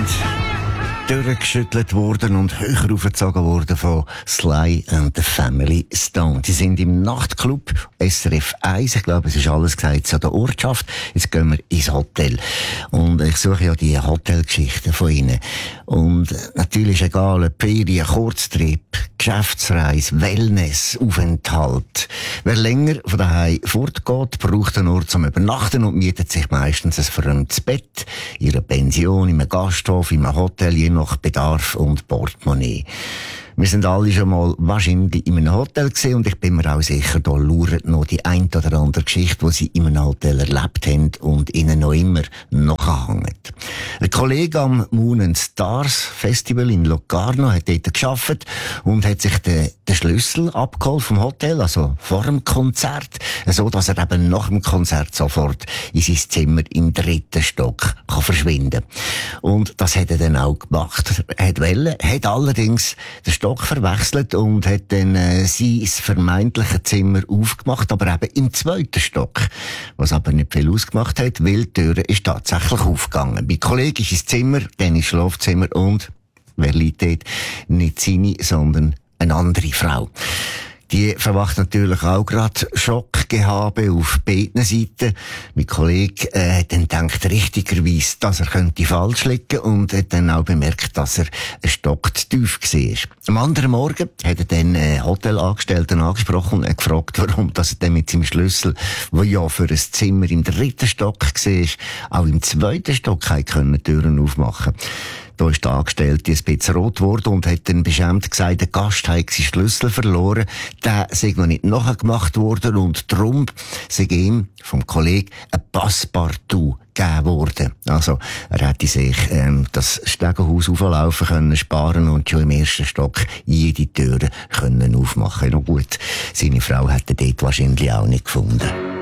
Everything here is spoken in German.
durchgeschüttelt worden und höher aufgezogen worden von Sly and the Family Stone. Die sind im Nachtclub SRF 1. Ich glaube, es ist alles gesagt zu der Ortschaft. Jetzt gehen wir ins Hotel. Und ich suche ja die Hotelgeschichten von ihnen. Und natürlich egal, ob Ferien, Kurztrip, Geschäftsreise, Wellness, Aufenthalt. Wer länger von daheim fortgeht, braucht einen Ort zum Übernachten und mietet sich meistens ein verräumtes Bett in einer Pension, in einem Gasthof, in einem Hotel, je nach Bedarf und Portemonnaie. Wir sind alle schon mal wahrscheinlich in einem Hotel gesehen und ich bin mir auch sicher, da lauert noch die ein oder andere Geschichte, die sie in einem Hotel erlebt haben und ihnen noch immer nachhängt. Ein Kollege am Moon and Stars Festival in Locarno hat dort gearbeitet und hat sich den Schlüssel abgeholt vom Hotel, also vor dem Konzert, so dass er eben nach dem Konzert sofort in sein Zimmer im 3. Stock kann verschwinden. Und das hat er dann auch gemacht. Er hat allerdings den Stock verwechselt und hat dann sein vermeintliches Zimmer aufgemacht, aber eben im 2. Stock. Was aber nicht viel ausgemacht hat, weil die Tür ist tatsächlich aufgegangen. Bei Kollegen ist das Zimmer, dann ist das Schlafzimmer und, wer liegt dort? Nicht seine, sondern eine andere Frau. Die verwacht natürlich auch gerade Schockgehabe auf beiden Seiten. Mein Kollege hat dann gedacht richtigerweise, dass er könnte falsch liegen und hat dann auch bemerkt, dass er einen Stock zu tief war. Am anderen Morgen hat er dann Hotelangestellten angesprochen und gefragt, warum dass er dann mit seinem Schlüssel, der ja für ein Zimmer im 3. Stock war, auch im 2. Stock die Türen aufmachen konnte. Da ist der Angestellte ein bisschen rot geworden und hat dann beschämt gesagt, der Gast habe seinen Schlüssel verloren. Der sei noch nicht nachgemacht worden und darum sei ihm vom Kollegen ein Passepartout gegeben worden. Also, er hätte sich das Stegenhaus auflaufen können, sparen und schon im 1. Stock jede Tür können aufmachen. Noch gut, seine Frau hätte dort wahrscheinlich auch nicht gefunden.